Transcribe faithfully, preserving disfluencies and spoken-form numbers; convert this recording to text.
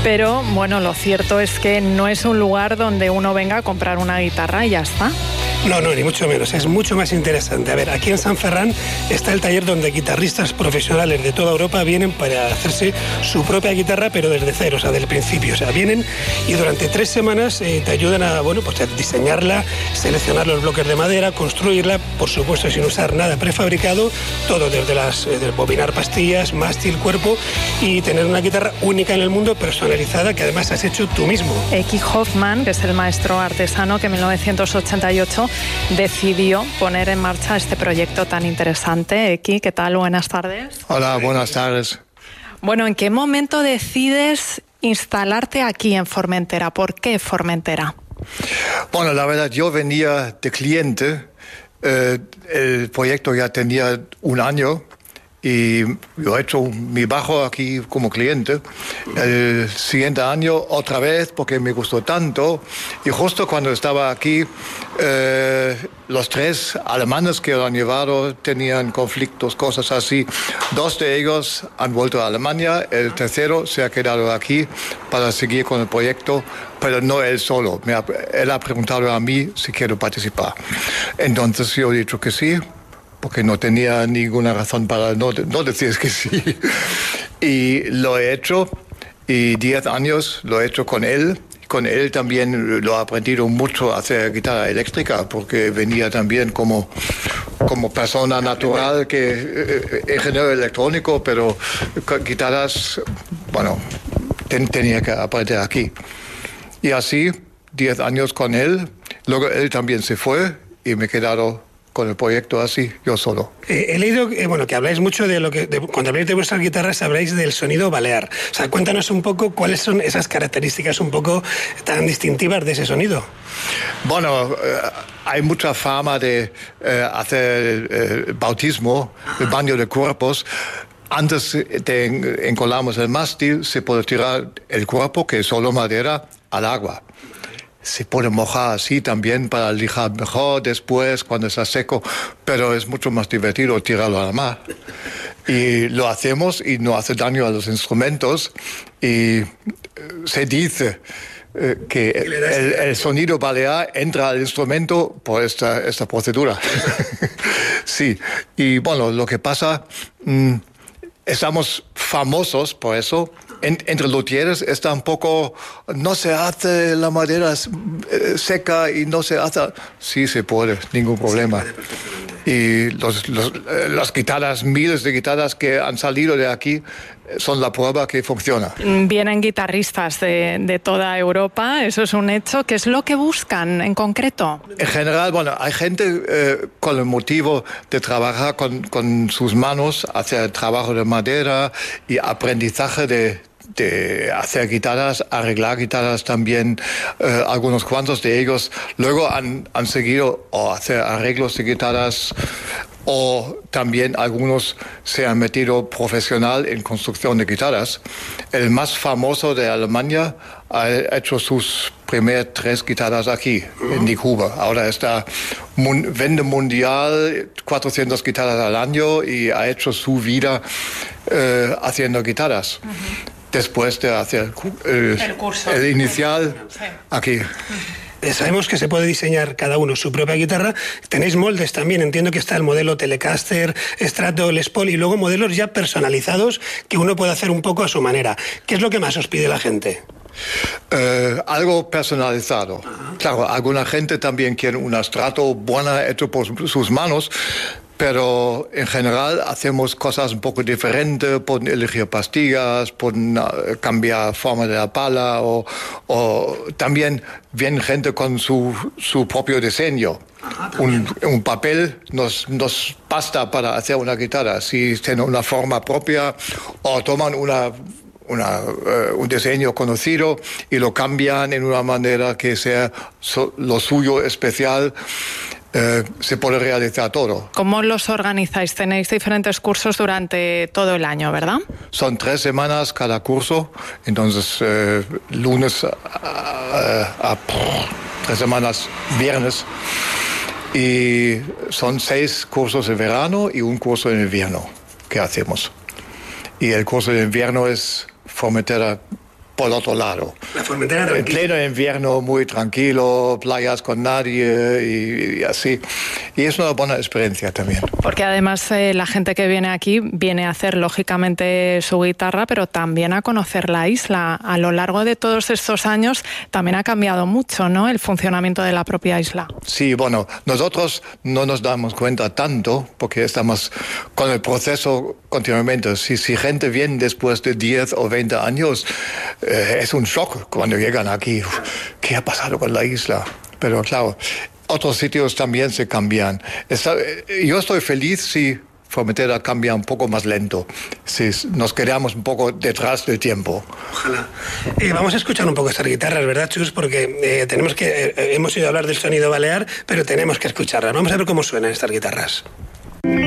Pero bueno, lo cierto es que no es un lugar donde uno venga a comprar una guitarra y ya está. No, no, ni mucho menos. Es mucho más interesante. A ver, aquí en San Ferran está el taller donde guitarristas profesionales de toda Europa vienen para hacerse su propia guitarra, pero desde cero, o sea, del principio. O sea, vienen y durante tres semanas eh, te ayudan a, bueno, pues a diseñarla, seleccionar los bloques de madera, construirla, por supuesto, sin usar nada prefabricado, todo desde las, eh, de bobinar pastillas, mástil, cuerpo, y tener una guitarra única en el mundo, personalizada, que además has hecho tú mismo. Eki Hoffman, que es el maestro artesano que en mil novecientos ochenta y ocho decidió poner en marcha este proyecto tan interesante. Eki, ¿qué tal? Buenas tardes. Hola, buenas tardes. Bueno, ¿en qué momento decides instalarte aquí en Formentera? ¿Por qué Formentera? Bueno, la verdad, yo venía de cliente. Eh, el proyecto ya tenía un año y yo he hecho mi bajo aquí como cliente. El siguiente año otra vez porque me gustó tanto, y justo cuando estaba aquí eh, los tres alemanes que lo han llevado tenían conflictos, cosas así. Dos de ellos han vuelto a Alemania, el tercero se ha quedado aquí para seguir con el proyecto, pero no él solo. Me ha, él ha preguntado a mí si quiero participar. Entonces yo he dicho que sí, porque no tenía ninguna razón para no, no decir que sí. Y lo he hecho, y diez años lo he hecho con él. Con él también lo he aprendido mucho a hacer guitarra eléctrica, porque venía también como, como persona natural, que eh, ingeniero electrónico, pero guitarras, bueno, ten, tenía que aprender aquí. Y así, diez años con él. Luego él también se fue y me he quedado con el proyecto así, yo solo. Eh, he leído eh, bueno, que habláis mucho de lo que, de, cuando habláis de vuestras guitarras, habláis del sonido balear. O sea, cuéntanos un poco cuáles son esas características un poco tan distintivas de ese sonido. Bueno, eh, hay mucha fama de eh, hacer eh, el bautismo, el baño de cuerpos. Antes de encolamos el mástil, se puede tirar el cuerpo, que es solo madera, al agua. Se puede mojar así también para lijar mejor después cuando está seco, pero es mucho más divertido tirarlo a la mar. Y lo hacemos y no hace daño a los instrumentos, y se dice eh, que el, el sonido balear entra al instrumento por esta, esta procedura. Sí, y bueno, lo que pasa, mmm, estamos famosos por eso. En, entre luthieres está un poco, no se hace la madera eh, seca y no se hace. Sí se puede, ningún problema. Y los, los, eh, las guitarras, miles de guitarras que han salido de aquí son la prueba que funciona. Vienen guitarristas de, de toda Europa, eso es un hecho. ¿Qué es lo que buscan en concreto? En general, bueno, hay gente eh, con el motivo de trabajar con, con sus manos, hacer trabajo de madera y aprendizaje de, de hacer guitarras, arreglar guitarras también. Eh, algunos cuantos de ellos luego han, han seguido o hacer arreglos de guitarras, o también algunos se han metido profesional en construcción de guitarras. El más famoso de Alemania ha hecho sus primeras tres guitarras aquí, uh-huh. en Cuba. Ahora está mun- vende mundial, cuatrocientas guitarras al año, y ha hecho su vida eh, haciendo guitarras. Uh-huh. Después de hacer el, el curso, el inicial, sí. Aquí. Eh, sabemos que se puede diseñar cada uno su propia guitarra. Tenéis moldes también, entiendo que está el modelo Telecaster, Strato, Les Paul, y luego modelos ya personalizados que uno puede hacer un poco a su manera. ¿Qué es lo que más os pide la gente? Eh, algo personalizado. Ajá. Claro, alguna gente también quiere un Strato buena hecho por sus manos, pero en general hacemos cosas un poco diferentes, pueden elegir pastillas, pueden uh, cambiar forma de la pala, o, o también viene gente con su, su propio diseño. Ajá, un, un papel nos, nos basta para hacer una guitarra. Si tiene una forma propia, o toman una... Una, uh, un diseño conocido y lo cambian en una manera que sea so, lo suyo especial. Eh, se puede realizar todo. ¿Cómo los organizáis? Tenéis diferentes cursos durante todo el año, ¿verdad? Son tres semanas cada curso, entonces eh, lunes a, a, a tres semanas viernes, y son seis cursos en verano y un curso en invierno que hacemos. Y el curso de invierno es Formentera por otro lado. La Formentera en tranquila. pleno invierno, muy tranquilo, playas con nadie y, y así. Y es una buena experiencia también. Porque además eh, la gente que viene aquí viene a hacer lógicamente su guitarra, pero también a conocer la isla. A lo largo de todos estos años también ha cambiado mucho, ¿no?, el funcionamiento de la propia isla. Sí, bueno, nosotros no nos damos cuenta tanto porque estamos con el proceso continuamente. Si, si gente viene después de diez o veinte años, eh, es un shock cuando llegan aquí. Uf, ¿qué ha pasado con la isla? Pero claro, otros sitios también se cambian. Está, yo estoy feliz si Formentera cambia un poco más lento, si nos quedamos un poco detrás del tiempo. Ojalá. Eh, vamos a escuchar un poco estas guitarras, ¿verdad, Chus? Porque eh, tenemos que, eh, hemos oído hablar del sonido balear, pero tenemos que escucharlas. Vamos a ver cómo suenan estas guitarras.